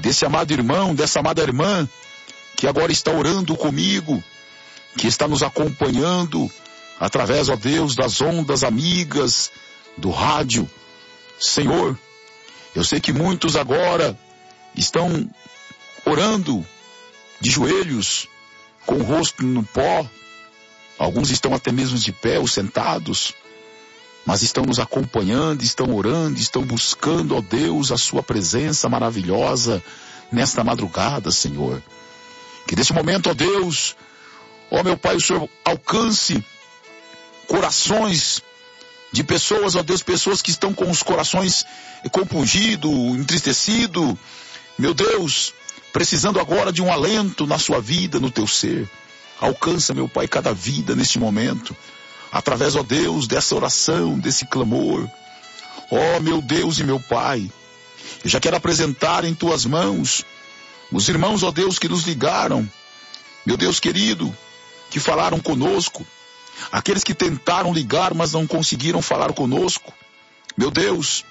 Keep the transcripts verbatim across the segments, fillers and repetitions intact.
desse amado irmão, dessa amada irmã, que agora está orando comigo, que está nos acompanhando através, ó Deus, das ondas amigas do rádio. Senhor, eu sei que muitos agora estão orando de joelhos, com o rosto no pó. Alguns estão até mesmo de pé ou sentados, mas estão nos acompanhando, estão orando, estão buscando, ó Deus, a sua presença maravilhosa nesta madrugada, Senhor. Que neste momento, ó Deus, ó meu Pai, o Senhor alcance corações de pessoas, ó Deus, pessoas que estão com os corações compungidos, entristecidos, meu Deus, precisando agora de um alento na sua vida, no teu ser. Alcança, meu Pai, cada vida neste momento, através, ó Deus, dessa oração, desse clamor. Ó meu Deus e meu Pai, eu já quero apresentar em tuas mãos os irmãos, ó Deus, que nos ligaram, meu Deus querido, que falaram conosco, aqueles que tentaram ligar, mas não conseguiram falar conosco. Meu Deus,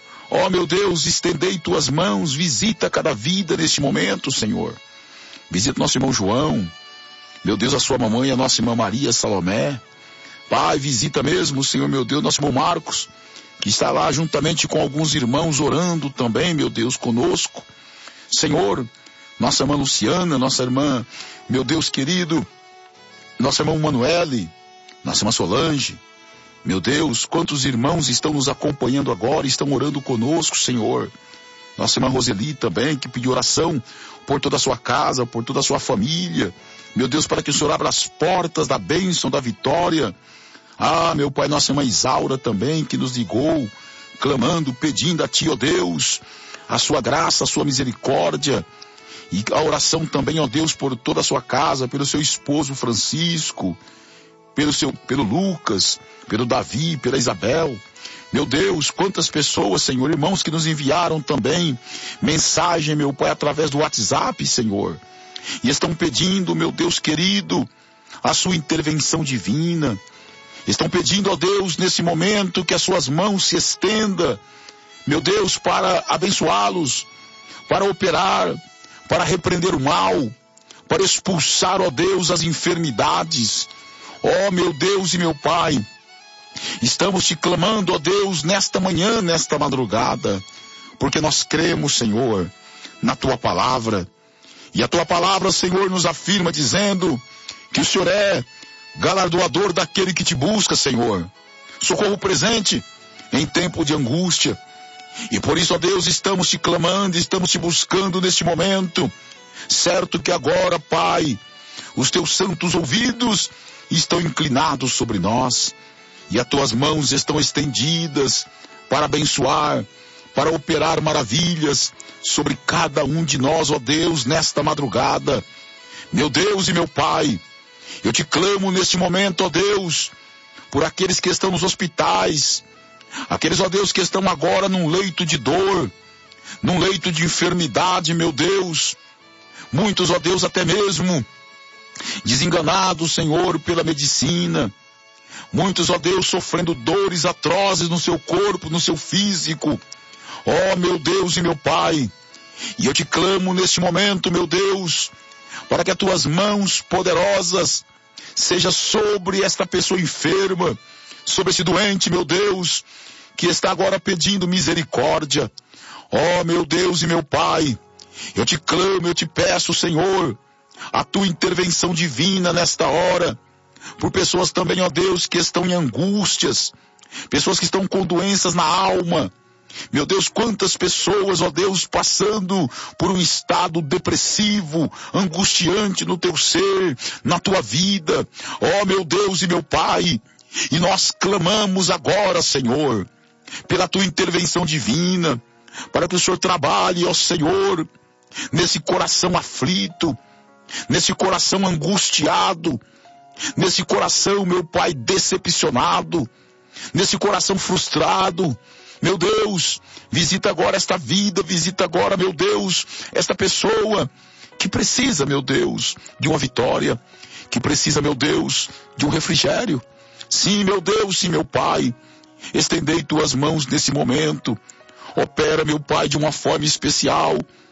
ó meu Deus, estendei tuas mãos, visita cada vida neste momento, Senhor. Visita nosso irmão João, meu Deus, a sua mamãe, a nossa irmã Maria Salomé. Pai, visita mesmo, Senhor, meu Deus, nosso irmão Marcos, que está lá juntamente com alguns irmãos orando também, meu Deus, conosco. Senhor, nossa irmã Luciana, nossa irmã, meu Deus querido, nosso irmão Manuele, nossa irmã Solange. Meu Deus, quantos irmãos estão nos acompanhando agora, estão orando conosco, Senhor. Nossa irmã Roseli também, que pediu oração por toda a sua casa, por toda a sua família. Meu Deus, para que o Senhor abra as portas da bênção, da vitória. Ah, meu Pai, nossa irmã Isaura também, que nos ligou, clamando, pedindo a Ti, ó Deus, a sua graça, a sua misericórdia. E a oração também, ó Deus, por toda a sua casa, pelo seu esposo Francisco, pelo, seu, pelo Lucas, pelo Davi, pela Isabel. Meu Deus, quantas pessoas, Senhor, irmãos que nos enviaram também mensagem, meu Pai, através do WhatsApp, Senhor. E estão pedindo, meu Deus querido, a sua intervenção divina. Estão pedindo, ó Deus, nesse momento que as suas mãos se estendam, meu Deus, para abençoá-los, para operar, para repreender o mal, para expulsar, ó Deus, as enfermidades. Ó meu Deus e meu Pai, estamos te clamando, ó Deus, nesta manhã, nesta madrugada, porque nós cremos, Senhor, na Tua palavra. E a Tua palavra, Senhor, nos afirma dizendo que o Senhor é galardoador daquele que te busca, Senhor. Socorro presente em tempo de angústia. E por isso, ó Deus, estamos te clamando, estamos te buscando neste momento. Certo que agora, Pai, os Teus santos ouvidos estão inclinados sobre nós. E as Tuas mãos estão estendidas para abençoar, para operar maravilhas sobre cada um de nós, ó Deus, nesta madrugada. Meu Deus e meu Pai, eu te clamo neste momento, ó Deus, por aqueles que estão nos hospitais, aqueles, ó Deus, que estão agora num leito de dor, num leito de enfermidade, meu Deus. Muitos, ó Deus, até mesmo desenganados, Senhor, pela medicina. Muitos, ó Deus, sofrendo dores atrozes no seu corpo, no seu físico. Ó meu Deus e meu Pai, e eu te clamo neste momento, meu Deus, para que as Tuas mãos poderosas seja sobre esta pessoa enferma, sobre esse doente, meu Deus, que está agora pedindo misericórdia. Ó meu Deus e meu Pai, eu te clamo, eu te peço, Senhor, a Tua intervenção divina nesta hora, por pessoas também, ó Deus, que estão em angústias, pessoas que estão com doenças na alma. Meu Deus, quantas pessoas, ó Deus, passando por um estado depressivo, angustiante no Teu ser, na Tua vida. Ó meu Deus e meu Pai, e nós clamamos agora, Senhor, pela Tua intervenção divina, para que o Senhor trabalhe, ó Senhor, nesse coração aflito, nesse coração angustiado, nesse coração, meu Pai, decepcionado, nesse coração frustrado. Meu Deus, visita agora esta vida, visita agora, meu Deus, esta pessoa que precisa, meu Deus, de uma vitória, que precisa, meu Deus, de um refrigério. Sim, meu Deus, sim, meu Pai, estendei Tuas mãos nesse momento. Opera, meu Pai, de uma forma especial